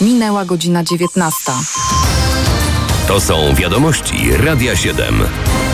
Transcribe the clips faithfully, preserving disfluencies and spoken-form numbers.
Minęła godzina dziewiętnasta. To są wiadomości Radia siedem.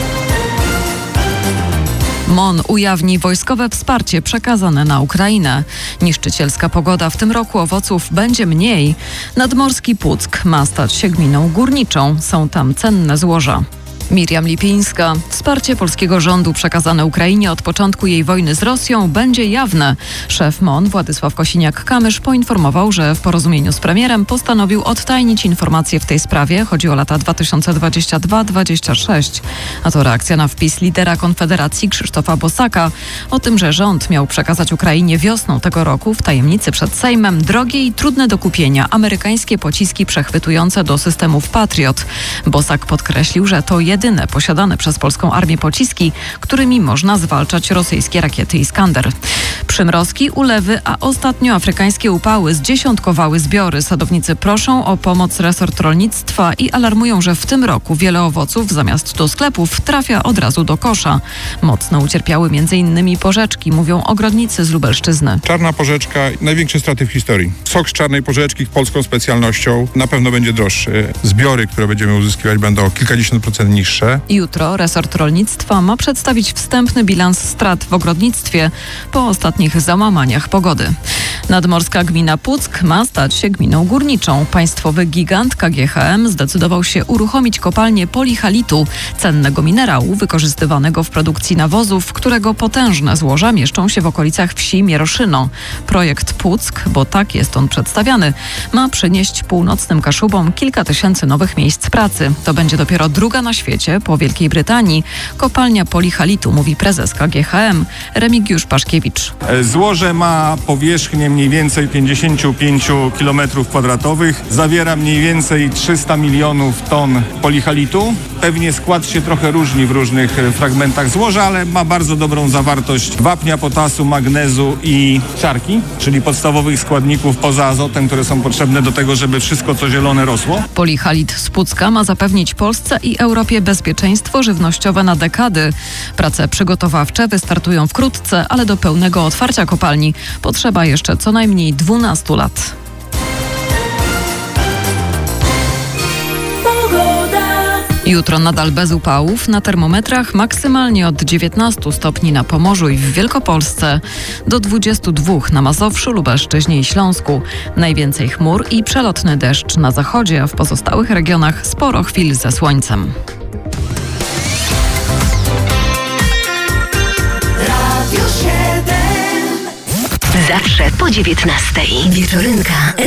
M O N ujawni wojskowe wsparcie przekazane na Ukrainę. Niszczycielska pogoda w tym roku, owoców będzie mniej. Nadmorski Puck ma stać się gminą górniczą. Są tam cenne złoża. Miriam Lipińska. Wsparcie polskiego rządu przekazane Ukrainie od początku jej wojny z Rosją będzie jawne. Szef M O N Władysław Kosiniak-Kamysz poinformował, że w porozumieniu z premierem postanowił odtajnić informacje w tej sprawie. Chodzi o lata dwa tysiące dwudziesty drugi do dwudziestego szóstego. A to reakcja na wpis lidera Konfederacji Krzysztofa Bosaka o tym, że rząd miał przekazać Ukrainie wiosną tego roku w tajemnicy przed Sejmem drogie i trudne do kupienia amerykańskie pociski przechwytujące do systemów Patriot. Bosak podkreślił, że to jedyne posiadane przez polską armię pociski, którymi można zwalczać rosyjskie rakiety Iskander. Przymrozki, ulewy, a ostatnio afrykańskie upały zdziesiątkowały zbiory. Sadownicy proszą o pomoc resort rolnictwa i alarmują, że w tym roku wiele owoców zamiast do sklepów trafia od razu do kosza. Mocno ucierpiały między innymi porzeczki, mówią ogrodnicy z Lubelszczyzny. Czarna porzeczka, największe straty w historii. Sok z czarnej porzeczki polską specjalnością na pewno będzie droższy. Zbiory, które będziemy uzyskiwać, będą o kilkadziesiąt procent niższe. Jutro resort rolnictwa ma przedstawić wstępny bilans strat w ogrodnictwie po ostatnich załamaniach pogody. Nadmorska gmina Puck ma stać się gminą górniczą. Państwowy gigant K G H M zdecydował się uruchomić kopalnię polichalitu, cennego minerału wykorzystywanego w produkcji nawozów, którego potężne złoża mieszczą się w okolicach wsi Mieroszyno. Projekt Puck, bo tak jest on przedstawiany, ma przynieść północnym Kaszubom kilka tysięcy nowych miejsc pracy. To będzie dopiero druga na świecie po Wielkiej Brytanii kopalnia polichalitu, mówi prezes K G H M Remigiusz Paszkiewicz. Złoże ma powierzchnię mniej więcej pięćdziesiąt pięć kilometrów kwadratowych. Zawiera mniej więcej trzysta milionów ton polichalitu. Pewnie skład się trochę różni w różnych fragmentach złoża, ale ma bardzo dobrą zawartość wapnia, potasu, magnezu i siarki, czyli podstawowych składników poza azotem, które są potrzebne do tego, żeby wszystko co zielone rosło. Polichalit z Pucka ma zapewnić Polsce i Europie bezpieczeństwo żywnościowe na dekady. Prace przygotowawcze wystartują wkrótce, ale do pełnego otwarcia kopalni potrzeba jeszcze co najmniej dwunastu lat. Jutro nadal bez upałów, na termometrach maksymalnie od dziewiętnastu stopni na Pomorzu i w Wielkopolsce, do dwudziestu dwóch na Mazowszu, Lubelszczyźnie i Śląsku. Najwięcej chmur i przelotny deszcz na zachodzie, a w pozostałych regionach sporo chwil ze słońcem. Zawsze po dziewiętnastej. Wieczorynka.